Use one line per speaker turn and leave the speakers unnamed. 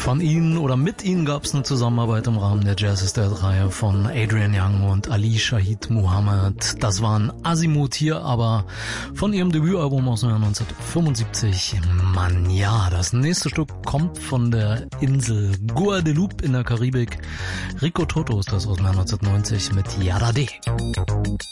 Von ihnen oder mit ihnen gab es eine Zusammenarbeit im Rahmen der Jazz is Dead-Reihe von Adrian Younge und Ali Shaheed Muhammad. Das waren Azimuth hier, aber von ihrem Debütalbum aus dem Jahr 1975. Mann, ja, das nächste Stück kommt von der Insel Guadeloupe in der Karibik. Rico Toto ist das aus dem Jahr 1990 mit Yara D.